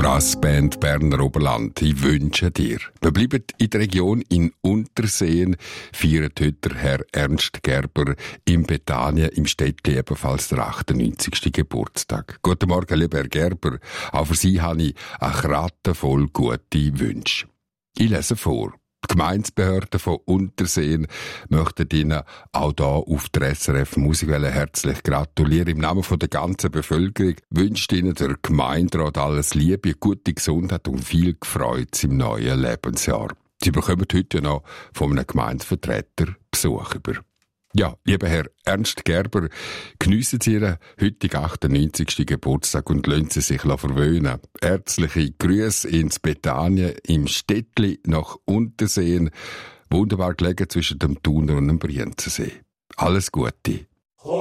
Brassband Berner Oberland, ich wünsche dir. Wir bleiben in der Region in Unterseen, feiert heute der Herr Ernst Gerber in Bethanien im Städtli ebenfalls der 98. Geburtstag. Guten Morgen, lieber Herr Gerber. Auch für Sie habe ich eine Kratte voll gute Wünsche. Ich lese vor. Die Gemeindebehörden von Unterseen möchten Ihnen auch hier auf der SRF Musikwelle herzlich gratulieren. Im Namen der ganzen Bevölkerung wünscht Ihnen der Gemeinderat alles Liebe, gute Gesundheit und viel Freude im neuen Lebensjahr. Sie bekommen heute noch von einem Gemeindevertreter Besuch über. Ja, lieber Herr Ernst Gerber, geniessen Sie Ihren heutigen 98. Geburtstag und lassen Sie sich verwöhnen. Herzliche Grüße ins Bethanien im Städtli nach Unterseen, wunderbar gelegen zwischen dem Thuner und dem Brienzensee. Alles Gute.